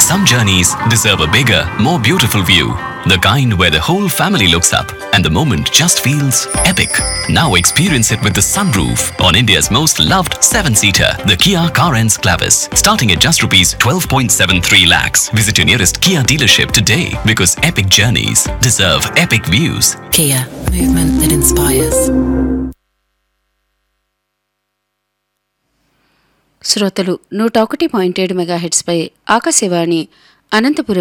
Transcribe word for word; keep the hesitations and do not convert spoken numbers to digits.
Some journeys deserve a bigger, more beautiful view. The kind where the whole family looks up and the moment just feels epic. Now experience it with the sunroof on India's most loved seven-seater, the Kia Carens Clavis. Starting at just rupees twelve point seven three lakhs. Visit your nearest Kia dealership today because epic journeys deserve epic views. Kia, movement that inspires. శ్రోతలు నూట ఒకటి point ఏడు మెగాహెట్స్పై ఆకాశవాణి అనంతపురం